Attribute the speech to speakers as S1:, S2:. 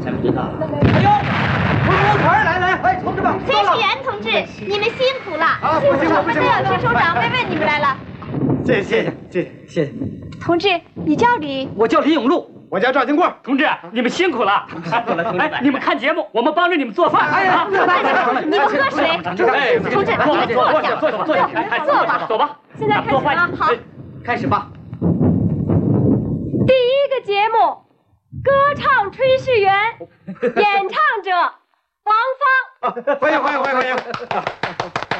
S1: 还不知道。
S2: 哎呦，我团来，哎，同志们，
S3: 崔世元同志，你们辛苦了。
S2: 啊，不行，
S3: 我们都要去收长辈问你们来了。
S2: 谢谢。
S3: 同志，你叫李？
S2: 我叫李永禄。我叫赵金贵。
S1: 同志，你们辛苦了。哎，你们看节目，我们帮着你们做饭。哎，
S3: 你们喝水。
S1: 哎，
S3: 同志，你们坐下。坐吧。
S1: 走吧。
S3: 现在开始了，好。
S2: 开始吧。
S3: 第一个节目，歌唱炊事员，演唱者王芳。
S2: 欢迎。